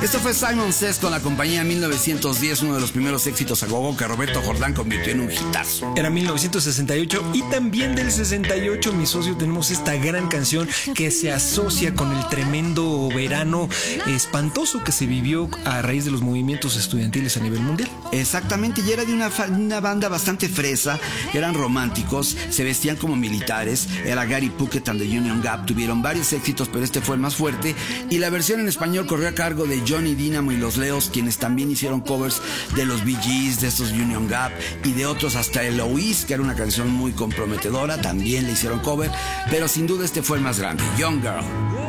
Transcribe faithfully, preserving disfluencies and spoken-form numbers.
Esto fue Simon Says con la compañía mil novecientos diez, uno de los primeros éxitos a gogo que Roberto Jordán convirtió en un hitazo. Era mil novecientos sesenta y ocho y también del sesenta y ocho, mi socio, tenemos esta gran canción que se asocia con el tremendo verano espantoso que se vivió a raíz de los movimientos estudiantiles a nivel mundial. Exactamente, y era de una, una banda bastante fresa, eran románticos, se vestían como militares, era Gary Puckett and the Union Gap, tuvieron varios éxitos, pero este fue el más fuerte, y la versión en español corrió a cargo de Johnny Dynamo y Los Leos, quienes también hicieron covers de los Bee Gees, de estos Union Gap y de otros, hasta Eloise, que era una canción muy comprometedora, también le hicieron cover, pero sin duda este fue el más grande, Young Girl.